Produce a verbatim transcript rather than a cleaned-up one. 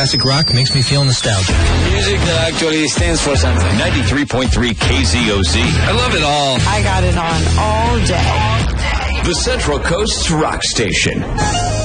classic rock makes me feel nostalgic. Music that actually stands for something. ninety-three point three K Z O Z. I love it all. I got it on all day. The Central Coast's rock station.